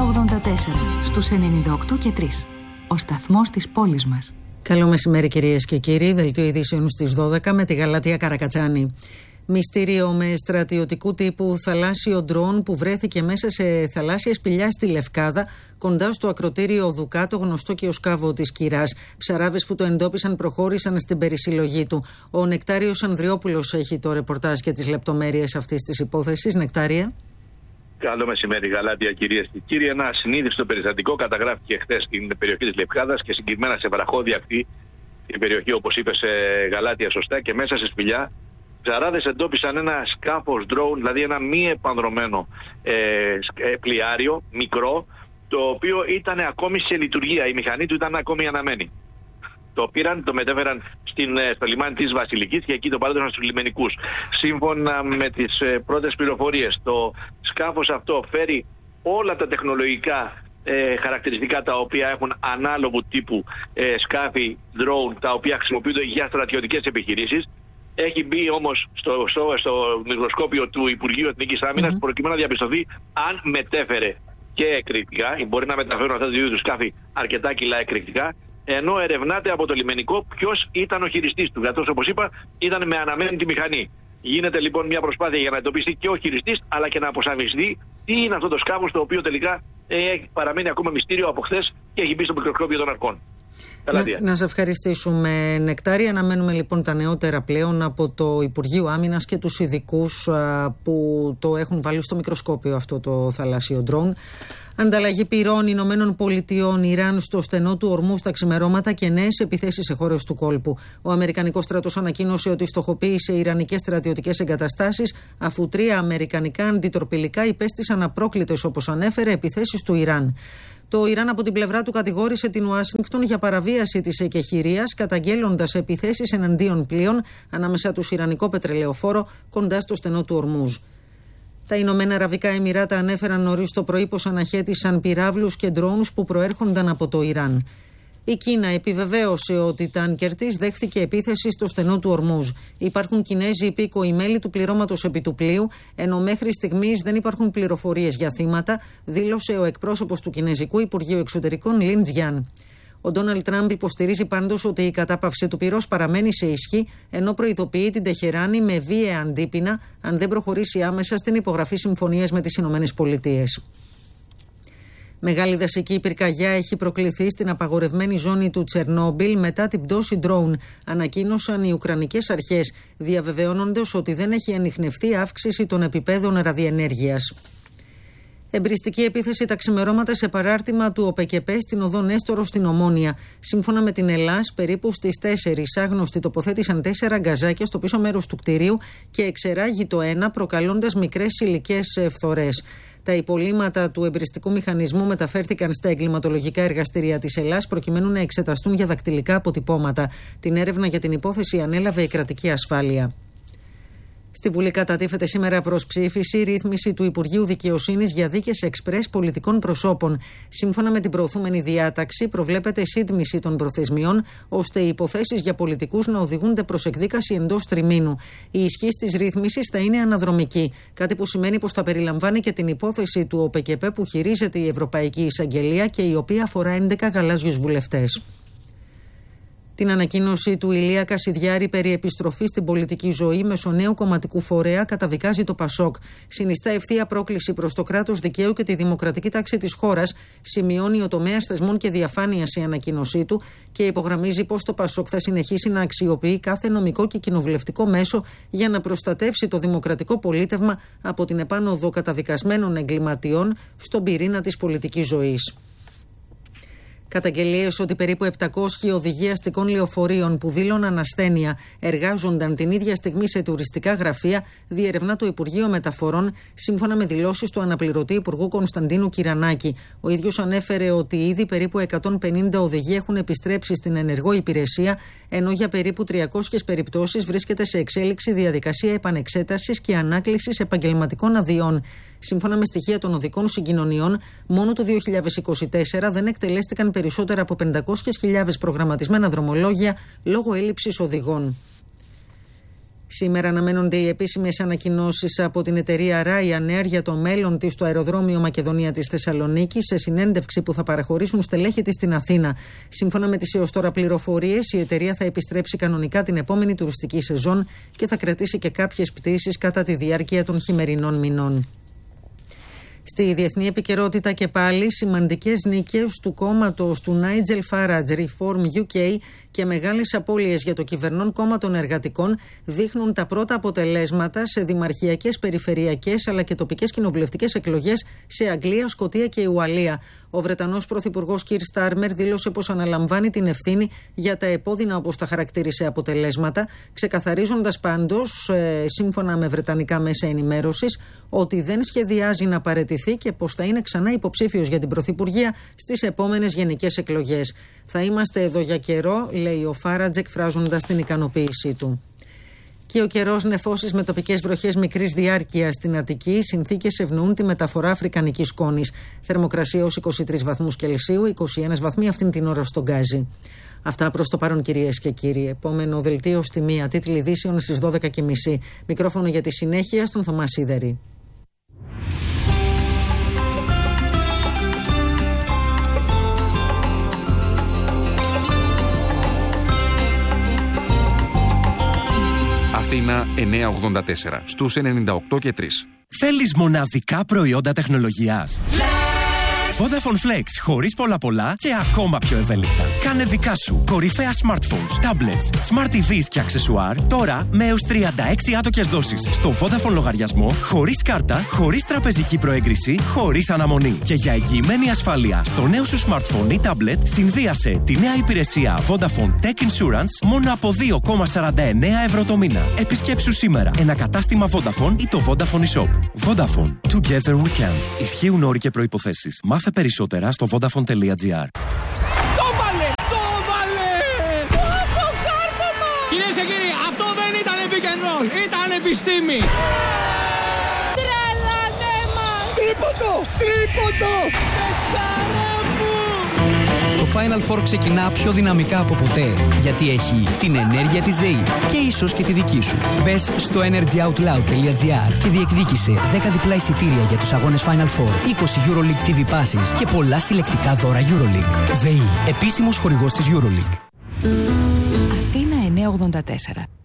στους 98 και 3. Ο σταθμός της πόλης μας. Καλό μεσημέρι κυρίες και κύριοι. Δελτίο ειδήσεων στις 12 με τη Γαλάτια Καρακατσάνη. Μυστήριο με στρατιωτικού τύπου θαλάσσιο ντρόουν που βρέθηκε μέσα σε θαλάσσια σπηλιά στη Λευκάδα, κοντά στο ακρωτήριο Δουκάτο, γνωστό και ως κάβο της Κυράς. Ψαράδες που το εντόπισαν προχώρησαν στην περισυλλογή του. Ο Νεκτάριος Ανδριόπουλος έχει το ρεπορτάζ και τις λεπτομέρειες αυτής της υπόθεσης. Νεκτάρια. Καλό μεσημέρι, Γαλάτια, κυρίες και κύριοι. Ένα συνείδηστο περιστατικό καταγράφηκε χθες στην περιοχή της Λευκάδας και συγκεκριμένα σε βραχώδη αυτή την περιοχή, όπως είπε σε Γαλάτια σωστά, και μέσα σε σπηλιά. Ψαράδες εντόπισαν ένα σκάφος drone, δηλαδή ένα μη επανδρωμένο πλοιάριο, μικρό, το οποίο ήταν ακόμη σε λειτουργία. Η μηχανή του ήταν ακόμη αναμένη. Το πήραν, το μετέφεραν στο λιμάνι της Βασιλικής και εκεί το παράδοσαν στους λιμενικούς. Σύμφωνα με τις πρώτες πληροφορίες, το σκάφος αυτό φέρει όλα τα τεχνολογικά χαρακτηριστικά τα οποία έχουν ανάλογου τύπου σκάφη drone, τα οποία χρησιμοποιούνται για στρατιωτικές επιχειρήσεις. Έχει μπει όμως στο μικροσκόπιο του Υπουργείου Εθνικής Άμυνας προκειμένου να διαπιστωθεί αν μετέφερε και εκρηκτικά, μπορεί να μεταφέρουν αυτά τα δύο του σκάφη αρκετά κιλά εκρηκτικά, ενώ ερευνάται από το λιμενικό ποιος ήταν ο χειριστής του, καθώς όπως είπα ήταν με αναμένη τη μηχανή. Γίνεται λοιπόν μια προσπάθεια για να εντοπιστεί και ο χειριστής, αλλά και να αποσαφιστεί τι είναι αυτό το σκάφος, το οποίο τελικά παραμένει ακόμα μυστήριο από χθες και έχει μπει στο μικροσκόπιο των αρχών. Να σε ευχαριστήσουμε, Νεκτάρη. Αναμένουμε λοιπόν τα νεότερα πλέον από το Υπουργείο Άμυνας και τους ειδικούς που το έχουν βάλει στο μικροσκόπιο αυτό το θαλάσσιο ντρόουν. Ανταλλαγή πυρών Ηνωμένων Πολιτειών Ιράν στο στενό του Ορμού στα ξημερώματα και νέες επιθέσεις σε χώρες του κόλπου. Ο Αμερικανικός στρατός ανακοίνωσε ότι στοχοποίησε ιρανικές στρατιωτικές εγκαταστάσεις, αφού 3 αμερικανικά αντιτροπηλικά υπέστησαν απρόκλητες, όπως ανέφερε, επιθέσεις του Ιράν. Το Ιράν από την πλευρά του κατηγόρησε την Ουάσιγκτον για παραβίαση της εκεχηρίας, καταγγέλλοντας επιθέσεις εναντίον πλοίων, ανάμεσα τους ιρανικό πετρελαιοφόρο κοντά στο στενό του Ορμούζ. Τα Ηνωμένα Αραβικά Εμιράτα ανέφεραν νωρίς το πρωί πως αναχέτησαν πυράβλους και ντρόουνς που προέρχονταν από το Ιράν. Η Κίνα επιβεβαίωσε ότι η τάνκερ της δέχθηκε επίθεση στο στενό του Ορμούζ. Υπάρχουν Κινέζοι υπήκοοι μέλη του πληρώματος επί του πλοίου, ενώ μέχρι στιγμής δεν υπάρχουν πληροφορίες για θύματα, δήλωσε ο εκπρόσωπος του Κινέζικου Υπουργείου Εξωτερικών Λιν Τζιάν. Ο Ντόναλντ Τραμπ υποστηρίζει πάντως ότι η κατάπαυση του πυρός παραμένει σε ισχύ, ενώ προειδοποιεί την Τεχεράνη με βίαια αντίπεινα αν δεν προχωρήσει άμεσα στην υπογραφή συμφωνίας με τις ΗΠΑ. Μεγάλη δασική πυρκαγιά έχει προκληθεί στην απαγορευμένη ζώνη του Τσερνόμπιλ μετά την πτώση ντρόουν, ανακοίνωσαν οι Ουκρανικές αρχές, διαβεβαιώνοντας ότι δεν έχει ανιχνευτεί αύξηση των επιπέδων ραδιενέργειας. Εμπριστική επίθεση τα ξημερώματα σε παράρτημα του ΟΠΕΚΕΠΕ στην οδό Νέστορο στην Ομόνια. Σύμφωνα με την ΕΛΑΣ, περίπου στις 4 άγνωστοι τοποθέτησαν 4 γκαζάκια στο πίσω μέρος του κτηρίου και εξεράγει το ένα, προκαλώντας μικρές υλικές φθορές. Τα υπολείμματα του εμπριστικού μηχανισμού μεταφέρθηκαν στα εγκληματολογικά εργαστήρια της ΕΛΑΣ προκειμένου να εξεταστούν για δακτυλικά αποτυπώματα. Την έρευνα για την υπόθεση ανέλαβε η κρατική ασφάλεια. Στη Βουλή κατατίθεται σήμερα προς ψήφιση ρύθμιση του Υπουργείου Δικαιοσύνης για δίκες εξπρές πολιτικών προσώπων. Σύμφωνα με την προωθούμενη διάταξη, προβλέπεται σύντμηση των προθεσμιών, ώστε οι υποθέσεις για πολιτικούς να οδηγούνται προς εκδίκαση εντός τριμήνου. Η ισχύς της ρύθμισης θα είναι αναδρομική, κάτι που σημαίνει πως θα περιλαμβάνει και την υπόθεση του ΟΠΕΚΕΠΕ που χειρίζεται η Ευρωπαϊκή Εισαγγελία και η οποία αφορά 11 γαλάζιους βουλευτές. Την ανακοίνωση του Ηλία Κασιδιάρη περί επιστροφής στην πολιτική ζωή μέσω νέου κομματικού φορέα καταδικάζει το ΠΑΣΟΚ. Συνιστά ευθεία πρόκληση προς το κράτος δικαίου και τη δημοκρατική τάξη της χώρας, σημειώνει ο τομέας θεσμών και διαφάνειας η ανακοίνωσή του και υπογραμμίζει πως το ΠΑΣΟΚ θα συνεχίσει να αξιοποιεί κάθε νομικό και κοινοβουλευτικό μέσο για να προστατεύσει το δημοκρατικό πολίτευμα από την επάνωδο καταδικασμένων εγκληματιών στον πυρήνα της πολιτικής ζωής. Καταγγελίες ότι περίπου 700 οδηγοί αστικών λεωφορείων που δήλωναν ασθένεια εργάζονταν την ίδια στιγμή σε τουριστικά γραφεία διερευνά το Υπουργείο Μεταφορών, σύμφωνα με δηλώσεις του αναπληρωτή Υπουργού Κωνσταντίνου Κυρανάκη. Ο ίδιος ανέφερε ότι ήδη περίπου 150 οδηγοί έχουν επιστρέψει στην ενεργό υπηρεσία, ενώ για περίπου 300 περιπτώσεις βρίσκεται σε εξέλιξη διαδικασία επανεξέτασης και ανάκλησης επαγγελματικών αδειών. Σύμφωνα με στοιχεία των οδικών συγκοινωνιών, μόνο το 2024 δεν εκτελέστηκαν περισσότερα από 500.000 προγραμματισμένα δρομολόγια λόγω έλλειψης οδηγών. Σήμερα αναμένονται οι επίσημες ανακοινώσεις από την εταιρεία Ryanair για το μέλλον της στο αεροδρόμιο Μακεδονία της Θεσσαλονίκης, σε συνέντευξη που θα παραχωρήσουν στελέχη της στην Αθήνα. Σύμφωνα με τις έως τώρα πληροφορίες, η εταιρεία θα επιστρέψει κανονικά την επόμενη τουριστική σεζόν και θα κρατήσει και κάποιες πτήσεις κατά τη διάρκεια των χειμερινών μηνών. Στη διεθνή επικαιρότητα και πάλι, σημαντικές νίκες του κόμματος του Νάιτζελ Φάρατζ Reform UK και μεγάλες απώλειες για το κυβερνών κόμμα των εργατικών δείχνουν τα πρώτα αποτελέσματα σε δημαρχιακές, περιφερειακές αλλά και τοπικές κοινοβουλευτικές εκλογές σε Αγγλία, Σκωτία και Ουαλία. Ο Βρετανός πρωθυπουργός Κιρ Στάρμερ δήλωσε πως αναλαμβάνει την ευθύνη για τα επώδυνα, όπως τα χαρακτήρισε, αποτελέσματα, ξεκαθαρίζοντας πάντως, σύμφωνα με βρετανικά μέσα ενημέρωσης, ότι δεν σχεδιάζει να παραιτηθεί και πως θα είναι ξανά υποψήφιος για την πρωθυπουργία στις επόμενες γενικές εκλογές. Θα είμαστε εδώ για καιρό, λέει ο Φάρατζ, εκφράζοντας την ικανοποίησή του. Και ο καιρός, νεφώσεις με τοπικές βροχές μικρής διάρκειας στην Αττική. Οι συνθήκες ευνοούν τη μεταφορά αφρικανικής σκόνης. Θερμοκρασία ως 23 βαθμούς Κελσίου, 21 βαθμοί αυτήν την ώρα στον Γκάζι. Αυτά προς το παρόν, κυρίες και κύριοι. Επόμενο δελτίο στη 1, τίτλοι ειδήσεων στις 12:30. Μικρόφωνο για τη συνέχεια στον Θωμά Σίδερη. Αθήνα 984, στους 98 και 3. Θέλεις μοναδικά προϊόντα τεχνολογίας? Vodafone Flex, χωρίς πολλά και ακόμα πιο ευέλικτα. Κάνε δικά σου κορυφαία smartphones, tablets, smart TVs και αξεσουάρ τώρα με έως 36 άτοκες δόσεις στο Vodafone λογαριασμό, χωρίς κάρτα, χωρίς τραπεζική προέγκριση, χωρίς αναμονή. Και για εγγυημένη ασφάλεια στο νέο σου smartphone ή tablet, συνδύασε τη νέα υπηρεσία Vodafone Tech Insurance μόνο από 2,49 ευρώ το μήνα. Επισκέψου σήμερα ένα κατάστημα Vodafone ή το Vodafone eShop. Vodafone. Together we can. Ισχύουν όροι και προϋποθέσεις. Μάθε περισσότερα στο vodafone.gr. Το βάλε! Το κάρφωμα! Κυρίες και κύριοι, αυτό δεν ήταν pick and roll, ήταν επιστήμη! Τρελανέ μας! Τρίποντο! Παιχτάρα μου! Το Final Four ξεκινά πιο δυναμικά από ποτέ, γιατί έχει την ενέργεια της ΔΕΗ και ίσως και τη δική σου. Μπες στο energyoutloud.gr και διεκδίκησε 10 διπλά εισιτήρια για τους αγώνες Final Four, 20 EuroLeague TV passes και πολλά συλλεκτικά δώρα EuroLeague. ΔΕΗ, επίσημος χορηγός της EuroLeague. Αθήνα 984.